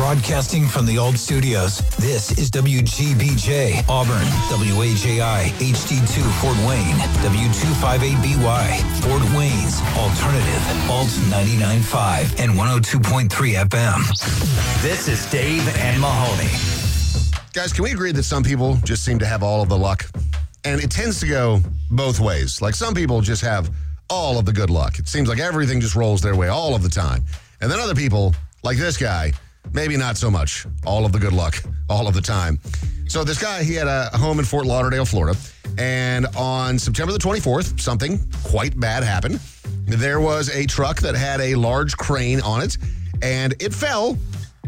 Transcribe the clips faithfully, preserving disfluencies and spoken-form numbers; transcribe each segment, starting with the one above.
Broadcasting from the old studios, this is W G B J, Auburn, W A J I, H D two, Fort Wayne, W two fifty-eight B Y, Fort Wayne's Alternative, Alt ninety-nine point five and one oh two point three F M. This is Dave and Mahoney. Guys, can we agree that some people just seem to have all of the luck? And it tends to go both ways. Like some people just have all of the good luck. It seems like everything just rolls their way all of the time. And then other people, like this guy, maybe not so much. All of the good luck, all of the time. So this guy, he had a home in Fort Lauderdale, Florida. And on September the twenty-fourth, something quite bad happened. There was a truck that had a large crane on it, and it fell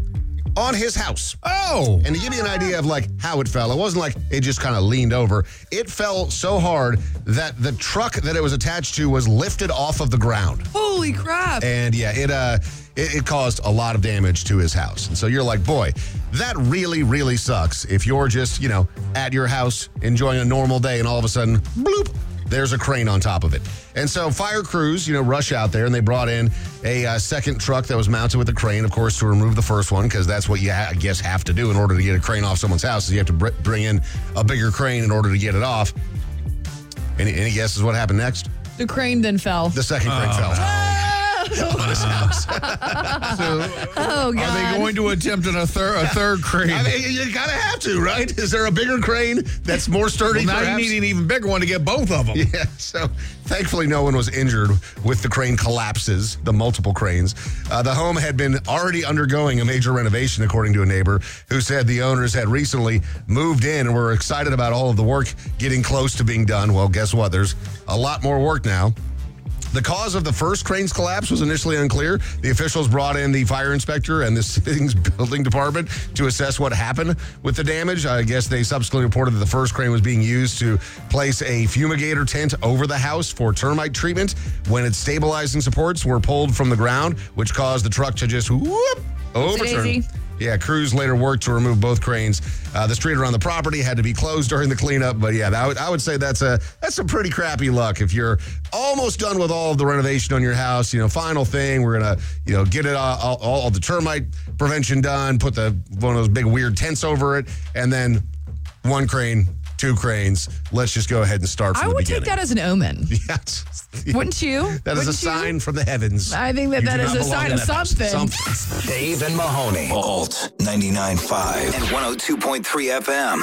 on his house. Oh! And to give you an idea of like how it fell, it wasn't like it just kind of leaned over. It fell so hard that the truck that it was attached to was lifted off of the ground. Holy crap. And yeah, it uh it, it caused a lot of damage to his house. And so you're like, boy, that really, really sucks if you're just, you know, at your house enjoying a normal day and all of a sudden, bloop, there's a crane on top of it. And so fire crews, you know, rush out there and they brought in a uh, second truck that was mounted with a crane, of course, to remove the first one, because that's what you, ha- I guess, have to do in order to get a crane off someone's house is you have to br- bring in a bigger crane in order to get it off. Any, any guesses what happened next? The crane then fell. The second crane Oh. fell. On his house. So, Oh, God. are they going to attempt an, a, thir- a third crane? I mean, you gotta have to, right? Is there a bigger crane that's more sturdy? Well, now perhaps? you need an even bigger one to get both of them. Yeah, so thankfully no one was injured with the crane collapses, the multiple cranes. Uh, the home had been already undergoing a major renovation, according to a neighbor who said the owners had recently moved in and were excited about all of the work getting close to being done. Well, guess what? There's a lot more work now. The cause of the first crane's collapse was initially unclear. The officials brought in the fire inspector and the city's building department to assess what happened with the damage. I guess they subsequently reported that the first crane was being used to place a fumigator tent over the house for termite treatment when its stabilizing supports were pulled from the ground, which caused the truck to just whoop, overturn. Daisy. Yeah, crews later worked to remove both cranes. Uh, the street around the property had to be closed during the cleanup, but yeah, that would, I would say that's a that's some pretty crappy luck. If you're almost done with all of the renovation on your house, you know, final thing, we're gonna, you know, get it all, all, all the termite prevention done, put the one of those big weird tents over it, and then one crane, two cranes. Let's just go ahead and start from I the would beginning. take that as an omen. Yes. Wouldn't you? That is a Wouldn't you? sign from the heavens. I think that You that do is not a belong sign in of that house. something. Something. Dave and Mahoney, Alt ninety-nine point five and one oh two point three F M.